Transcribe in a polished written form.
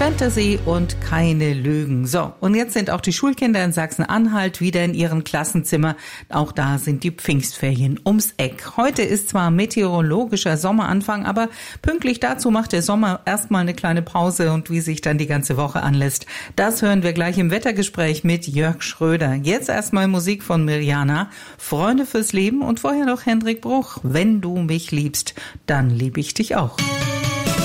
Fantasy und keine Lügen. So, und jetzt sind auch die Schulkinder in Sachsen-Anhalt wieder in ihren Klassenzimmer. Auch da sind die Pfingstferien ums Eck. Heute ist zwar meteorologischer Sommeranfang, aber pünktlich dazu macht der Sommer erstmal eine kleine Pause und wie sich dann die ganze Woche anlässt, das hören wir gleich im Wettergespräch mit Jörg Schröder. Jetzt erstmal Musik von Mirjana, Freunde fürs Leben und vorher noch Hendrik Bruch. Wenn du mich liebst, dann lieb ich dich auch.